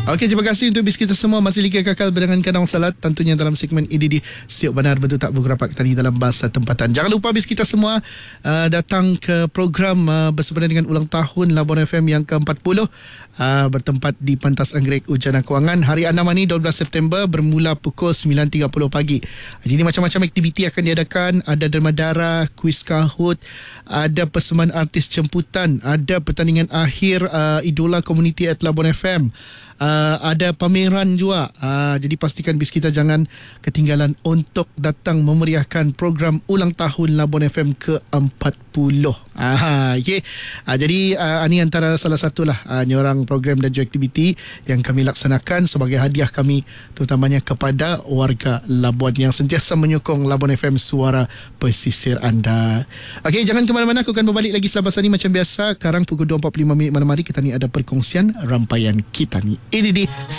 Okey, terima kasih untuk bis kita semua. Masih lagi kekal berdengan Kanang Salat, tentunya dalam segmen ini di Siok Benar Betul Tak Bergerapak tadi dalam bahasa tempatan. Jangan lupa bis kita semua datang ke program bersempena dengan ulang tahun Labuan FM yang ke-40 bertempat di Pantas Anggrek Ujana Kewangan hari 6 ini 12 September bermula pukul 9.30 pagi. Jadi macam-macam aktiviti akan diadakan, ada derma darah, kuis Kahoot, ada persembahan artis jemputan, ada pertandingan akhir Idola Community at Labuan FM. Ada pameran juga. Jadi pastikan bis kita jangan ketinggalan untuk datang memeriahkan program ulang tahun Labuan FM ke-40. Okay. Jadi ini antara salah satulah orang program dan juga aktiviti yang kami laksanakan sebagai hadiah kami terutamanya kepada warga Labuan yang sentiasa menyokong Labuan FM, suara pesisir anda. Okey, jangan ke mana-mana, aku akan berbalik lagi selepas ini macam biasa. Sekarang pukul 2.45 malam hari kita ni ada perkongsian rampaian kita ni. Ini di